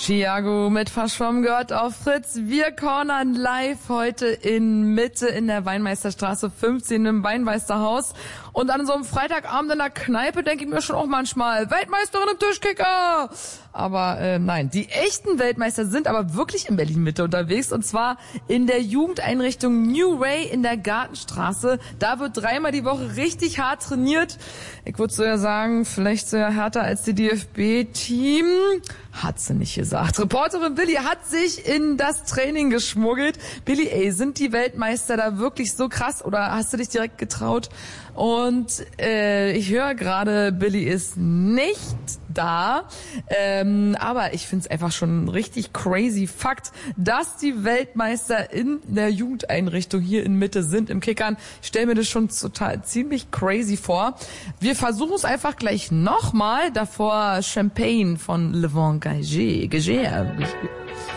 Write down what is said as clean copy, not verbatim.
Chiago mit Verschwommen gehört auf Fritz. Wir cornern live heute in Mitte in der Weinmeisterstraße 15 im Weinmeisterhaus. Und an so einem Freitagabend in der Kneipe denke ich mir schon auch manchmal, Weltmeisterin im Tischkicker! Aber nein, die echten Weltmeister sind aber wirklich in Berlin-Mitte unterwegs. Und zwar in der Jugendeinrichtung New Way in der Gartenstraße. Da wird 3-mal die Woche richtig hart trainiert. Ich würde so ja sagen, vielleicht so ja härter als die DFB-Team. Hat sie nicht gesagt. Reporterin Billy hat sich in das Training geschmuggelt. Billy, ey, sind die Weltmeister da wirklich so krass oder hast du dich direkt getraut? Und ich höre gerade, Billy ist nicht da. Aber ich finde es einfach schon ein richtig crazy Fakt, dass die Weltmeister in der Jugendeinrichtung hier in Mitte sind, im Kickern. Ich stelle mir das schon total ziemlich crazy vor. Wir versuchen es einfach gleich nochmal. Davor Champagne von Le Vent Gagé.